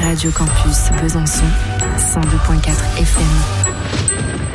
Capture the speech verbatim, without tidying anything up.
Radio Campus Besançon, cent deux virgule quatre F M.